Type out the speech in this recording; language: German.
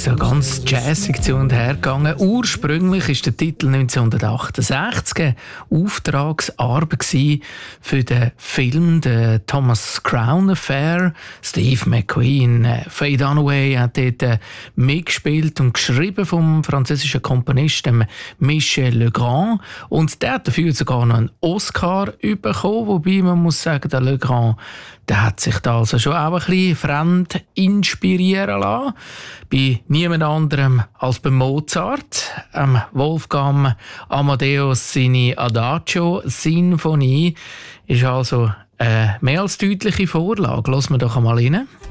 ist so ganz jazzig zu und her gegangen. Ursprünglich ist der Titel 1968 eine Auftragsarbeit für den Film «The Thomas Crown Affair». Steve McQueen, Faye Dunaway hat dort mitgespielt und geschrieben vom französischen Komponisten Michel Legrand. Und der hat dafür sogar noch einen Oscar bekommen, wobei man muss sagen, der Legrand, der hat sich da also schon auch ein bisschen fremd inspirieren lassen. Bei niemand anderem als bei Mozart, Wolfgang Amadeus seine Adagio-Sinfonie ist also eine mehr als deutliche Vorlage. Hören wir doch einmal rein.